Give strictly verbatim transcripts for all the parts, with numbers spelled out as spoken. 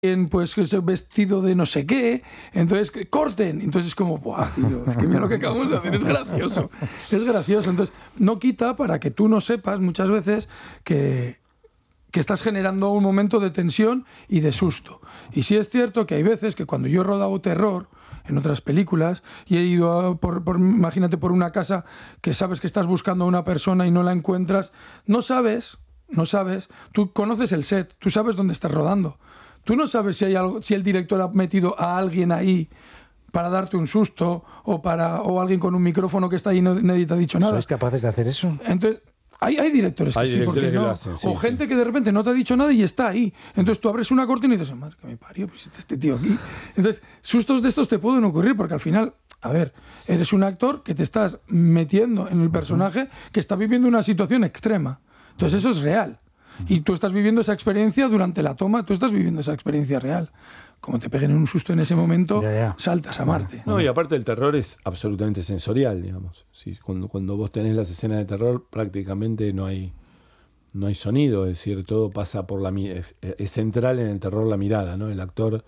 pues que es vestido de no sé qué, entonces que corten, entonces es como, ¡buah, tío! Es que mira lo que acabamos de hacer, es gracioso, es gracioso, entonces no quita para que tú no sepas muchas veces que, que estás generando un momento de tensión y de susto. Y sí es cierto que hay veces que cuando yo he rodado terror en otras películas y he ido a por, por, imagínate, por una casa que sabes que estás buscando a una persona y no la encuentras, no sabes, no sabes, tú conoces el set, tú sabes dónde estás rodando. Tú no sabes si hay algo, si el director ha metido a alguien ahí para darte un susto o para o alguien con un micrófono que está ahí y no, nadie te ha dicho nada. ¿Sois capaces de hacer eso? Entonces, hay, hay directores que hay sí, directores porque que no. lo hacen, sí, o gente sí. que de repente no te ha dicho nada y está ahí. Entonces tú abres una cortina y dices, madre que me parió, pues está este tío aquí. Entonces, sustos de estos te pueden ocurrir porque al final, a ver, eres un actor que te estás metiendo en el personaje que está viviendo una situación extrema. Entonces eso es real. Y tú estás viviendo esa experiencia durante la toma, tú estás viviendo esa experiencia real. Como te peguen un susto en ese momento, ya, ya. saltas a Marte. No, y aparte el terror es absolutamente sensorial, digamos. Sí, cuando, cuando vos tenés las escenas de terror, prácticamente no hay, no hay sonido, es decir, todo pasa por la mirada. Es, es central en el terror la mirada, ¿no? El actor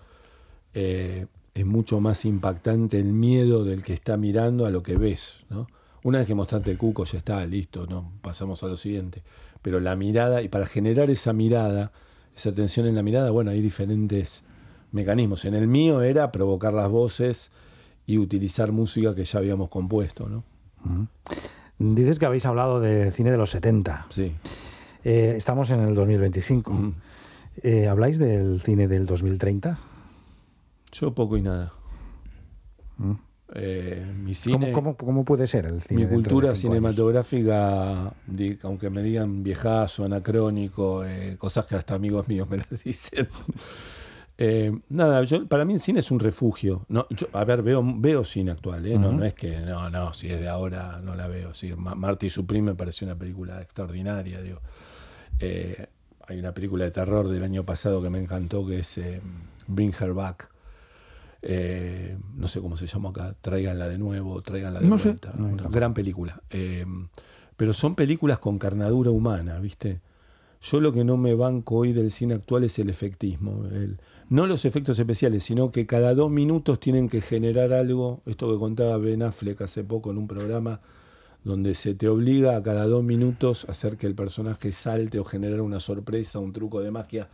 eh, es mucho más impactante el miedo del que está mirando a lo que ves, ¿no? Una vez que mostraste el cuco, ya está, listo, ¿no? Pasamos a lo siguiente. Pero la mirada, y para generar esa mirada, esa tensión en la mirada, bueno, hay diferentes mecanismos. En el mío era provocar las voces y utilizar música que ya habíamos compuesto, ¿no? Uh-huh. Dices que habéis hablado de cine de los setenta. Sí. Eh, estamos en el dos mil veinticinco. Uh-huh. Eh, ¿Habláis del cine del dos mil treinta? Yo poco y nada. Uh-huh. Eh, mi cine, ¿Cómo, cómo, ¿Cómo puede ser el cine? Mi cultura de cinematográfica, di, aunque me digan viejazo, anacrónico, eh, cosas que hasta amigos míos me las dicen. eh, nada, yo, para mí el cine es un refugio. No, yo, a ver, veo, veo cine actual, ¿eh? no, uh-huh. no es que, no, no, si es de ahora no la veo. Sí, Marty y su prima me pareció una película extraordinaria. Digo. Eh, hay una película de terror del año pasado que me encantó, que es eh, Bring Her Back. Eh, no sé cómo se llama acá, tráiganla de nuevo, tráiganla de no vuelta. Sé. Una gran película. Eh, pero son películas con carnadura humana, ¿viste? Yo lo que no me banco hoy del cine actual es el efectismo. El, no los efectos especiales, sino que cada dos minutos tienen que generar algo. Esto que contaba Ben Affleck hace poco en un programa, donde se te obliga a cada dos minutos a hacer que el personaje salte o generar una sorpresa, un truco de magia.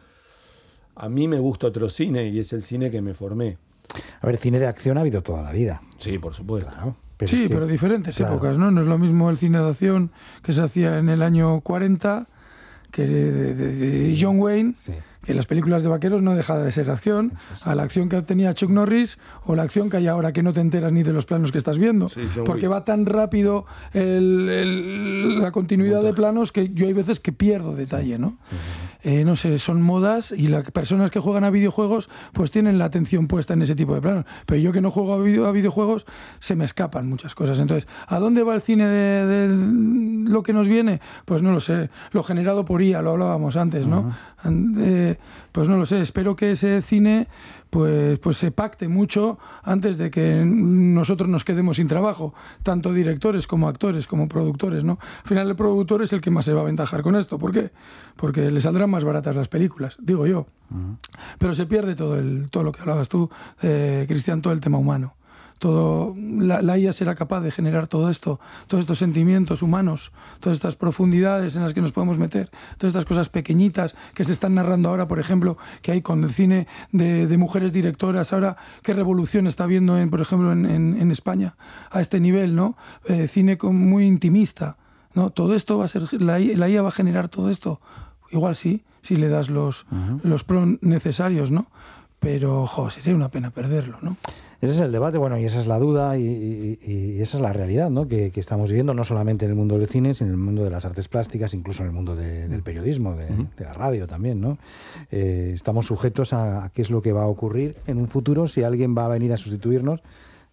A mí me gusta otro cine y es el cine que me formé. A ver, cine de acción ha habido toda la vida. Sí, por supuesto. Claro, pero sí, es que, pero diferentes claro. épocas, ¿no? No es lo mismo el cine de acción que se hacía en el año cuarenta que de, de, de John Wayne, sí. que las películas de vaqueros no deja de ser acción, sí. a la acción que tenía Chuck Norris o la acción que hay ahora que no te enteras ni de los planos que estás viendo, sí, porque Wick. va tan rápido el, el, la continuidad Montaje. de planos que yo hay veces que pierdo detalle, ¿no? Sí, sí, sí. Eh, no sé, son modas y las personas que juegan a videojuegos pues tienen la atención puesta en ese tipo de planos, pero yo que no juego a, video, a videojuegos se me escapan muchas cosas. Entonces, ¿a dónde va el cine de, de lo que nos viene? Pues no lo sé, lo generado por I A, lo hablábamos antes, ¿no? Uh-huh. Eh, pues no lo sé, espero que ese cine pues, pues se pacte mucho antes de que nosotros nos quedemos sin trabajo, tanto directores como actores, como productores, ¿no? Al final el productor es el que más se va a aventajar con esto. ¿Por qué? Porque le saldrán más baratas las películas, digo yo. Uh-huh. Pero se pierde todo, el, todo lo que hablabas tú, eh, Cristian, todo el tema humano. Todo, la, la I A será capaz de generar todo esto, todos estos sentimientos humanos, todas estas profundidades en las que nos podemos meter, todas estas cosas pequeñitas que se están narrando ahora, por ejemplo, que hay con el cine de, de mujeres directoras, ahora qué revolución está habiendo, en, por ejemplo, en, en, en España, a este nivel, ¿no? Eh, cine con, muy intimista, ¿no? Todo esto va a ser, la, la I A va a generar todo esto, igual sí, si le das los, uh-huh. los pros necesarios, ¿no? Pero, jo, sería una pena perderlo, ¿no? Ese es el debate, bueno, y esa es la duda y, y, y esa es la realidad, ¿no? que, que estamos viviendo, no solamente en el mundo del cine, sino en el mundo de las artes plásticas, incluso en el mundo de, del periodismo, de, uh-huh. de la radio también, ¿no? Eh, estamos sujetos a, a qué es lo que va a ocurrir en un futuro, si alguien va a venir a sustituirnos,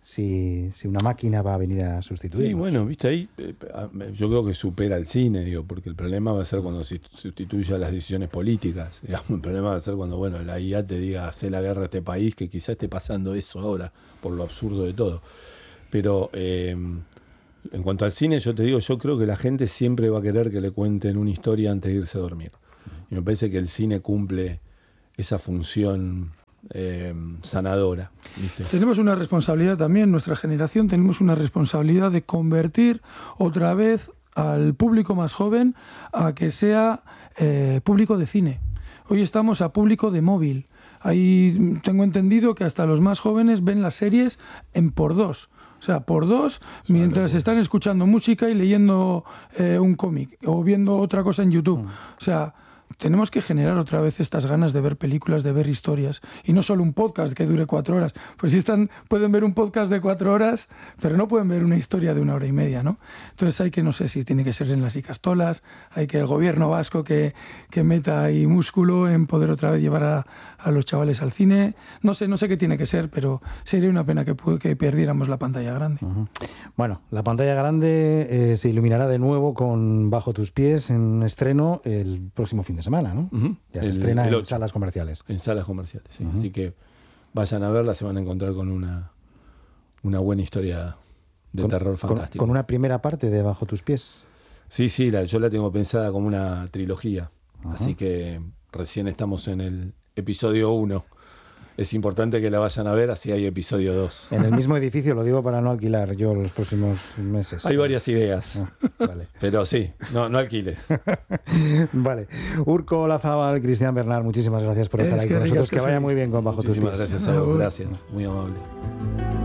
si, si una máquina va a venir a sustituirnos. Sí, bueno, viste, ahí eh, yo creo que supera el cine, digo, porque el problema va a ser cuando se sustituya las decisiones políticas. Digamos, el problema va a ser cuando, bueno, la I A te diga, hace la guerra a este país, que quizás esté pasando eso ahora, por lo absurdo de todo. Pero eh, en cuanto al cine, yo te digo, yo creo que la gente siempre va a querer que le cuenten una historia antes de irse a dormir. Y me parece que el cine cumple esa función eh, sanadora, ¿viste? Tenemos una responsabilidad también, nuestra generación tenemos una responsabilidad de convertir otra vez al público más joven a que sea eh, público de cine. Hoy estamos a público de móvil. Ahí tengo entendido que hasta los más jóvenes ven las series en por dos. O sea, por dos, mientras están escuchando música y leyendo eh, un cómic o viendo otra cosa en YouTube. Mm. O sea, tenemos que generar otra vez estas ganas de ver películas, de ver historias. Y no solo un podcast que dure cuatro horas. Pues si están, pueden ver un podcast de cuatro horas, pero no pueden ver una historia de una hora y media, ¿no? Entonces hay que, no sé si tiene que ser en las icastolas, hay que el gobierno vasco que, que meta ahí músculo en poder otra vez llevar a, a los chavales al cine. No sé, no sé qué tiene que ser, pero sería una pena que, que perdiéramos la pantalla grande. Uh-huh. Bueno, la pantalla grande eh, se iluminará de nuevo con Bajo tus pies en estreno el próximo fin de semana, ¿no? Uh-huh. Ya se el, estrena el en salas comerciales. En salas comerciales, sí. Uh-huh. Así que vayan a verla, se van a encontrar con una, una buena historia de con, terror fantástico. Con, con una primera parte de Bajo tus pies. Sí, sí, la, yo la tengo pensada como una trilogía. Uh-huh. Así que recién estamos en el episodio uno. Es importante que la vayan a ver, así hay episodio dos. En el mismo edificio, lo digo para no alquilar yo los próximos meses. Hay varias ideas, ah, vale. Pero sí, no, no alquiles. Vale. Urko Olazábal, Cristian Bernal, muchísimas gracias por estar es aquí con nosotros. Que vaya muy bien con Bajo tus pies. Muchísimas gracias a vos, gracias, muy amable.